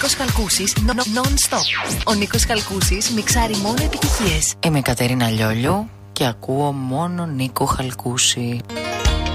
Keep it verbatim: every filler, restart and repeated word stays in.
Νίκος Χαλκούσης non-stop. Ο Νίκος Χαλκούσης μιξάρει μόνο επιτυχίες. Είμαι η Κατερίνα Λιόλιου και ακούω μόνο Νίκο Χαλκούση.